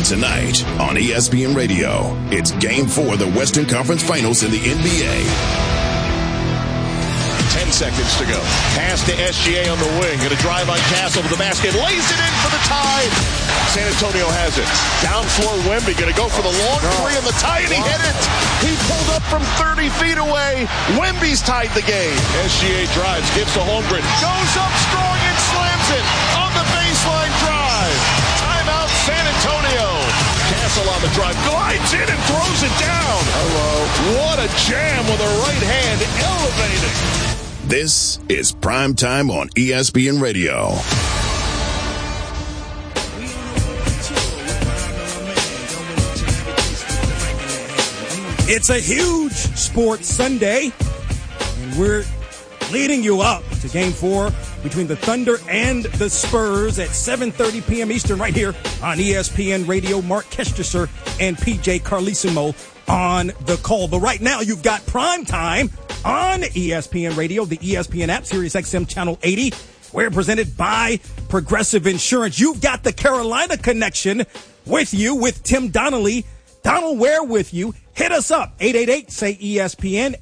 Tonight on ESPN Radio, it's Game 4 of the Western Conference Finals in the NBA. 10 seconds to go. Pass to SGA on the wing. Going to drive on Castle to the basket. Lays it in for the tie. San Antonio has it. Down floor Wemby. Going to go for the long three on the tie, and he hit it. He pulled up from 30 feet away. Wemby's tied the game. SGA drives. Gives to Holmgren. Goes up strong and slams it on the baseline drive. Timeout San Antonio. Castle on the drive. Glides in and throws it down. Hello. What a jam with a right hand elevating. This is Prime Time on ESPN Radio. It's a huge sports Sunday, and we're leading you up to Game 4 between the Thunder and the Spurs at 7:30 p.m. Eastern right here on ESPN Radio. Mark Kesteser and PJ Carlesimo on the call. But right now, you've got Prime Time on ESPN Radio, the ESPN app, Sirius XM Channel 80. We're presented by Progressive Insurance. You've got the Carolina connection with you with Tim Donnelly. Donald Ware with you. Hit us up, 888-SAY-ESPN,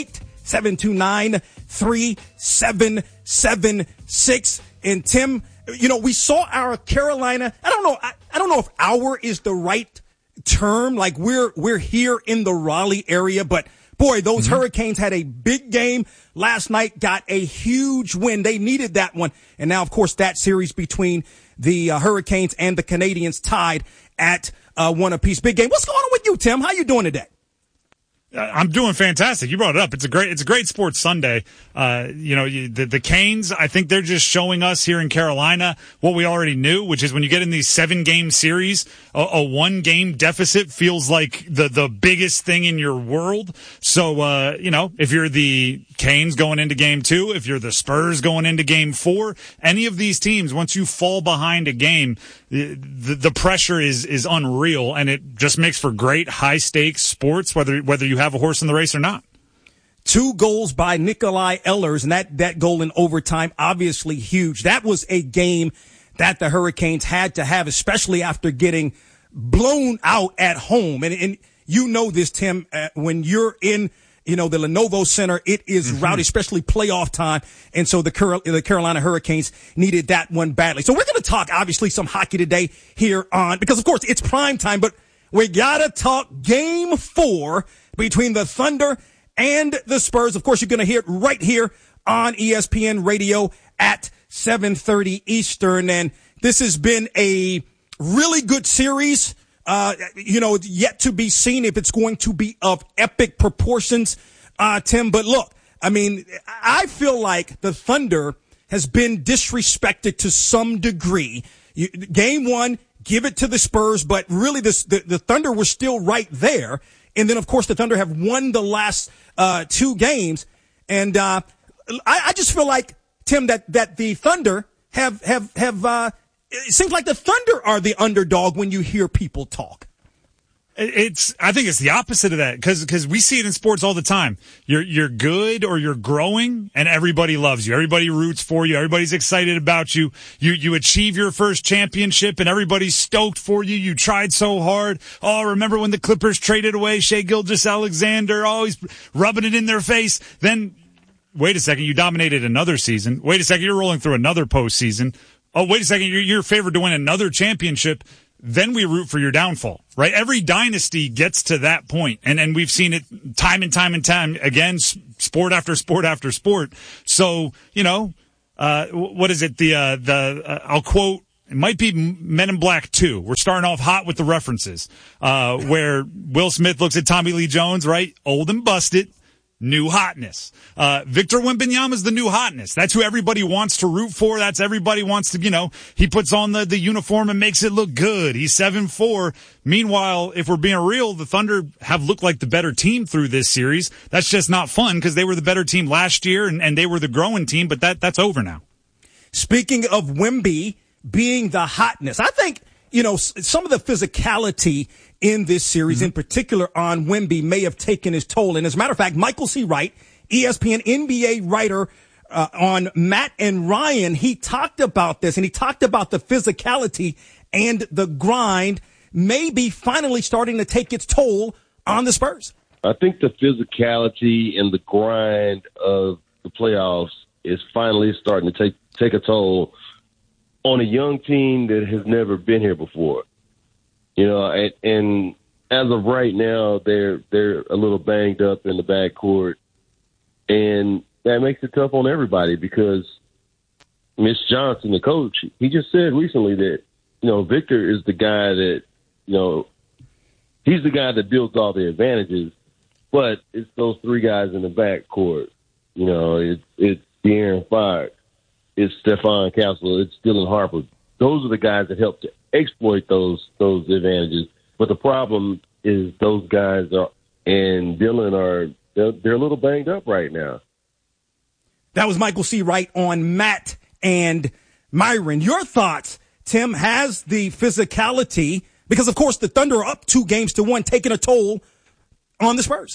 888-729-3776. And Tim, you know, we saw our Carolina, I don't know if our is the right term, like we're here in the Raleigh area, but boy, those Hurricanes had a big game last night, got a huge win. They needed that one. And now, of course, that series between the Hurricanes and the Canadians tied at one apiece. Big game. What's going on with you, Tim? How you doing today? I'm doing fantastic. You brought it up. It's a great sports Sunday. The Canes, I think they're just showing us here in Carolina what we already knew, which is when you get in these 7-game series, a 1-game deficit feels like the biggest thing in your world. So, if you're the Canes going into Game 2, if you're the Spurs going into Game 4, any of these teams, once you fall behind a game, the pressure is unreal, and it just makes for great high-stakes sports, whether you have a horse in the race or not. 2 goals by Nikolai Ehlers, and that goal in overtime, obviously huge. That was a game that the Hurricanes had to have, especially after getting blown out at home. And you know this, Tim, when you're in the Lenovo Center, it is rowdy, especially playoff time. And so the Carolina Hurricanes needed that one badly. So we're going to talk, obviously, some hockey today here on, because of course it's prime time, but we got to talk Game 4 between the Thunder and the Spurs. Of course, you're going to hear it right here on ESPN Radio at 7:30 Eastern. And this has been a really good series. Yet to be seen if it's going to be of epic proportions, Tim. But look, I mean, I feel like the Thunder has been disrespected to some degree. Game 1, give it to the Spurs, but really the Thunder were still right there. And then, of course, the Thunder have won the last 2 games. And I just feel like, Tim, that the Thunder have it seems like the Thunder are the underdog when you hear people talk. I think it's the opposite of that, because we see it in sports all the time. You're good or you're growing, and everybody loves you. Everybody roots for you. Everybody's excited about you. You achieve your first championship, and everybody's stoked for you. You tried so hard. Oh, remember when the Clippers traded away Shai Gilgeous-Alexander? Oh, he's rubbing it in their face. Then, wait a second, you dominated another season. Wait a second, you're rolling through another postseason. Oh, wait a second, you're favored to win another championship. Then we root for your downfall, right? Every dynasty gets to that point, and we've seen it time and time again, sport after sport after sport. So, what is it? I'll quote, it might be Men in Black 2. We're starting off hot with the references, where Will Smith looks at Tommy Lee Jones, right? Old and busted. New hotness. Victor Wembanyama is the new hotness. That's who everybody wants to root for. That's everybody wants to, he puts on the uniform and makes it look good. He's 7'4". Meanwhile, if we're being real, the Thunder have looked like the better team through this series. That's just not fun because they were the better team last year and they were the growing team, but that's over now. Speaking of Wemby being the hotness, I think, some of the physicality in this series, in particular on Wemby, may have taken his toll. And as a matter of fact, Michael C. Wright, ESPN NBA writer on Matt and Ryan, he talked about this, and he talked about the physicality and the grind may be finally starting to take its toll on the Spurs? I think the physicality and the grind of the playoffs is finally starting to take a toll on a young team that has never been here before. You know, and as of right now, they're a little banged up in the backcourt, and that makes it tough on everybody because Mitch Johnson, the coach, he just said recently that, you know, Victor is the guy that, you know, he's the guy that builds all the advantages, but it's those three guys in the backcourt. You know, it's De'Aaron Fox, it's Stephon Castle, it's Dylan Harper. Those are the guys that help to exploit those advantages. But the problem is those guys and Dylan they're a little banged up right now. That was Michael C. Wright on Matt and Myron. Your thoughts, Tim, has the physicality, because of course the Thunder are up 2-1, taking a toll on the Spurs?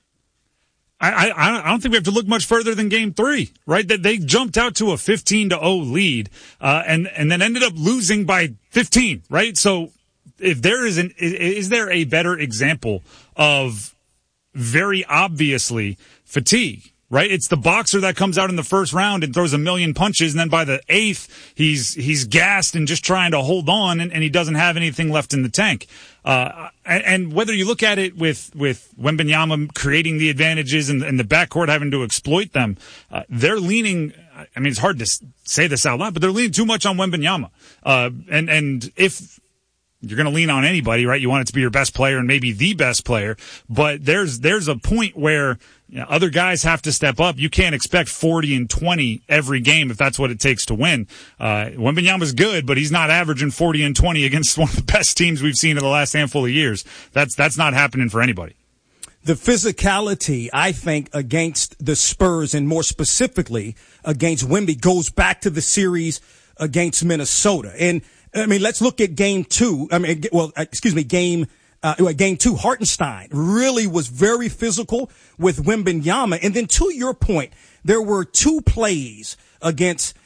I don't think we have to look much further than Game 3, right? That they jumped out to a 15-0 lead, and then ended up losing by 15, right? So if there is there a better example of very obviously fatigue? Right? It's the boxer that comes out in the first round and throws a million punches, and then by the 8th, he's gassed and just trying to hold on, and he doesn't have anything left in the tank. And whether you look at it with Wembanyama creating the advantages and the backcourt having to exploit them, they're leaning. I mean, it's hard to say this out loud, but they're leaning too much on Wembanyama. And if you're going to lean on anybody, right? You want it to be your best player and maybe the best player, but there's a point where, you know, other guys have to step up. You can't expect 40 and 20 every game if that's what it takes to win. Wembanyama's good, but he's not averaging 40 and 20 against one of the best teams we've seen in the last handful of years. That's not happening for anybody. The physicality, I think, against the Spurs, and more specifically against Wemby, goes back to the series against Minnesota. And I mean, let's look at Game 2. Game 2, Hartenstein really was very physical with Wembanyama. And then to your point, there were 2 plays against,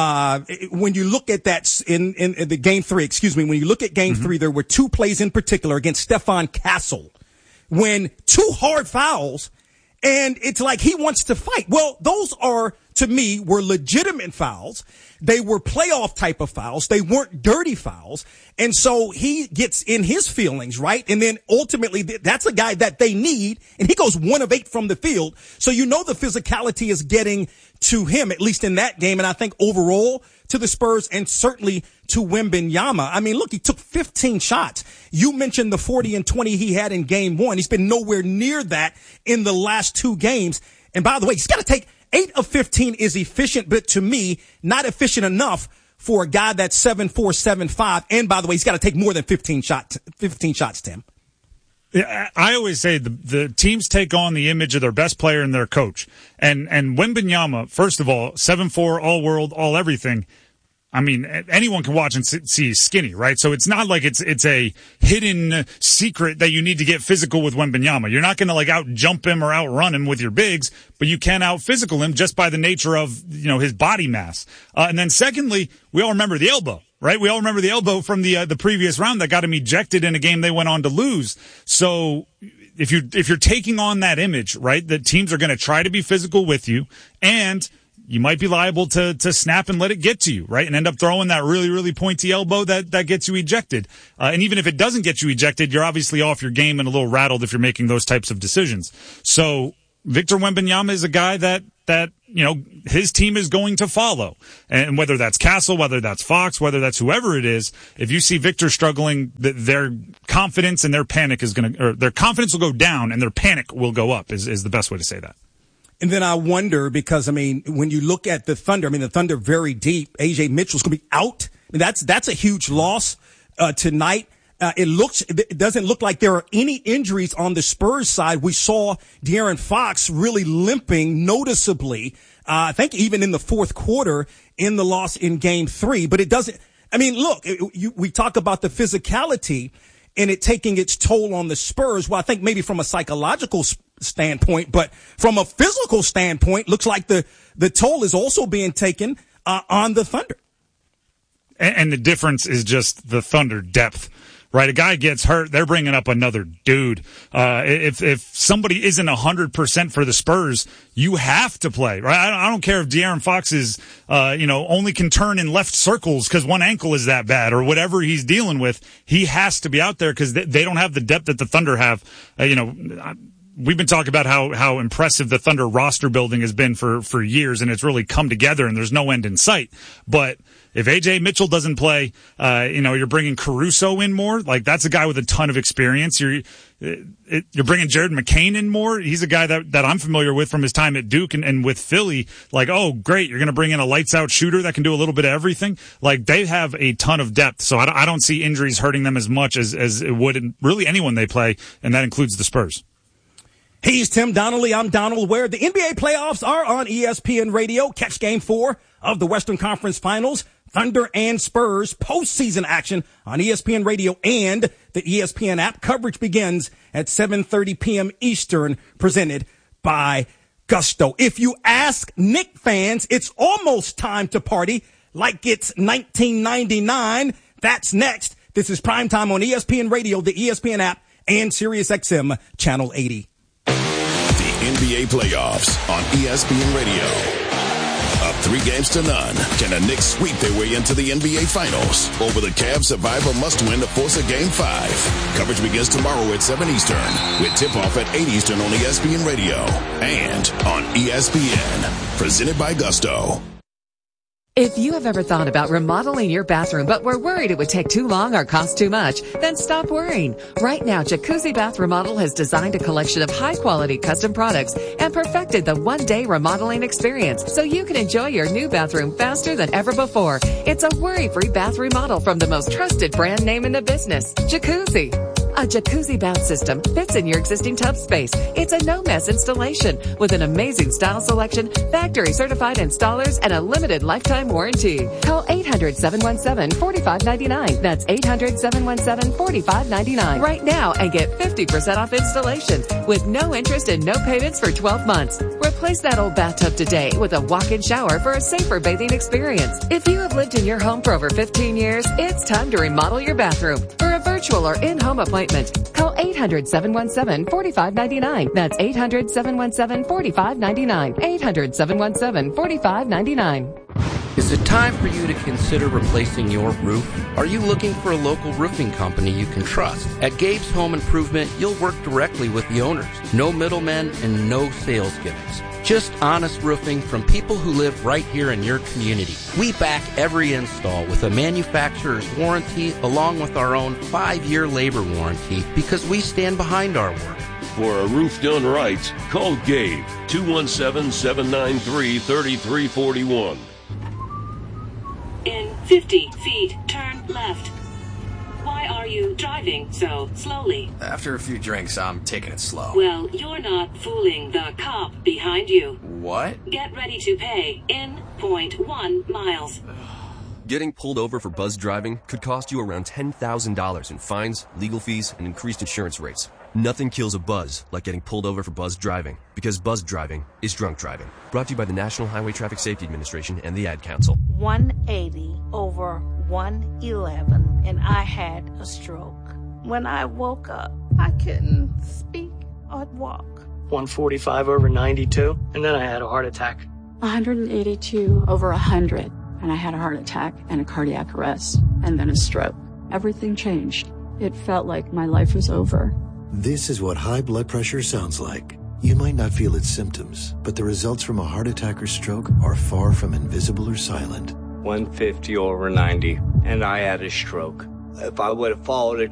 when you look at that in the Game 3, when you look at Game 3, there were 2 plays in particular against Stephon Castle when 2 hard fouls, and it's like he wants to fight. Well, those are, to me, were legitimate fouls. They were playoff type of fouls. They weren't dirty fouls. And so he gets in his feelings, right? And then ultimately that's a guy that they need, and he goes 1 of 8 from the field. So you know the physicality is getting to him, at least in that game. And I think overall to the Spurs, and certainly to Wembanyama. I mean, look, he took 15 shots. You mentioned the 40 and 20 he had in Game 1. He's been nowhere near that in the last 2 games. And by the way, he's got to take 8 of 15 is efficient, but to me, not efficient enough for a guy that's 7'4", 7'5". And by the way, he's got to take more than 15 shots, Tim. Yeah, I always say the teams take on the image of their best player and their coach. And Wembanyama, first of all, 7'4", all world, all everything. I mean, anyone can watch and see he's skinny, right? So it's not like it's a hidden secret that you need to get physical with Wembanyama. You're not going to out jump him or outrun him with your bigs, but you can out physical him just by the nature of, his body mass. And then secondly, we all remember the elbow, right? We all remember the elbow from the previous round that got him ejected in a game they went on to lose. So if you're taking on that image, right, the teams are going to try to be physical with you, and you might be liable to snap and let it get to you, right? And end up throwing that really, really pointy elbow that gets you ejected. And even if it doesn't get you ejected, you're obviously off your game and a little rattled if you're making those types of decisions. So Victor Wembanyama is a guy that his team is going to follow. And whether that's Castle, whether that's Fox, whether that's whoever it is, if you see Victor struggling, their confidence and their panic their confidence will go down and their panic will go up is the best way to say that. And then I wonder, because, when you look at the Thunder, the Thunder very deep. A.J. Mitchell's going to be out. That's a huge loss tonight. It doesn't look like there are any injuries on the Spurs side. We saw De'Aaron Fox really limping noticeably, I think even in the fourth quarter in the loss in Game 3. But it doesn't – we talk about the physicality and it taking its toll on the Spurs. Well, I think maybe from a psychological standpoint, but from a physical standpoint, looks like the toll is also being taken on the Thunder. And the difference is just the Thunder depth, right? A guy gets hurt, they're bringing up another dude. If somebody isn't 100% for the Spurs, you have to play, right? I don't care if De'Aaron Fox is, only can turn in left circles because one ankle is that bad or whatever he's dealing with. He has to be out there because they don't have the depth that the Thunder have. We've been talking about how impressive the Thunder roster building has been for years, and it's really come together, and there's no end in sight. But if A.J. Mitchell doesn't play, you're bringing Caruso in more. Like, that's a guy with a ton of experience. You're bringing Jared McCain in more. He's a guy that I'm familiar with from his time at Duke and with Philly. Like, oh, great, you're going to bring in a lights-out shooter that can do a little bit of everything. Like, they have a ton of depth, so I don't see injuries hurting them as much as it would in really anyone they play, and that includes the Spurs. He's Tim Donnelly. I'm Donald Ware. The NBA playoffs are on ESPN Radio. Catch Game 4 of the Western Conference Finals. Thunder and Spurs postseason action on ESPN Radio and the ESPN app. Coverage begins at 7:30 p.m. Eastern, presented by Gusto. If you ask Knicks fans, it's almost time to party like it's 1999. That's next. This is Primetime on ESPN Radio, the ESPN app, and SiriusXM Channel 80. NBA playoffs on ESPN Radio. Up 3-0. Can the Knicks sweep their way into the NBA Finals? Or will the Cavs survive a must-win to force a Game 5? Coverage begins tomorrow at 7 Eastern with tip-off at 8 Eastern on ESPN Radio and on ESPN. Presented by Gusto. If you have ever thought about remodeling your bathroom but were worried it would take too long or cost too much, then stop worrying. Right now, Jacuzzi Bath Remodel has designed a collection of high-quality custom products and perfected the one-day remodeling experience so you can enjoy your new bathroom faster than ever before. It's a worry-free bath remodel from the most trusted brand name in the business, Jacuzzi. A jacuzzi bath system fits in your existing tub space. It's a no-mess installation with an amazing style selection, factory-certified installers, and a limited lifetime warranty. Call 800-717-4599. That's 800-717-4599 right now and get 50% off installations with no interest and no payments for 12 months. Replace that old bathtub today with a walk-in shower for a safer bathing experience. If you have lived in your home for over 15 years, it's time to remodel your bathroom. For a virtual or in-home appointment, call 800-717-4599. That's 800-717-4599. 800-717-4599. Is it time for you to consider replacing your roof? Are you looking for a local roofing company you can trust? At Gabe's Home Improvement, you'll work directly with the owners. No middlemen and no sales gimmicks. Just honest roofing from people who live right here in your community. We back every install with a manufacturer's warranty along with our own 5-year labor warranty because we stand behind our work. For a roof done right, call Gabe, 217-793-3341. In 50 feet, turn left. Why are you driving so slowly? After a few drinks, I'm taking it slow. Well, you're not fooling the cop behind you. What? Get ready to pay in 0.1 miles. Getting pulled over for buzz driving could cost you around $10,000 in fines, legal fees, and increased insurance rates. Nothing kills a buzz like getting pulled over for buzz driving, because buzz driving is drunk driving. Brought to you by the National Highway Traffic Safety Administration and the Ad Council. 180 over 111, and I had a stroke. When I woke up, I couldn't speak or walk. 145 over 92, and then I had a heart attack. 182 over 100, and I had a heart attack and a cardiac arrest, and then a stroke. Everything changed. It felt like my life was over. This is what high blood pressure sounds like. You might not feel its symptoms, but the results from a heart attack or stroke are far from invisible or silent. 150 over 90, and I had a stroke. If I would have followed a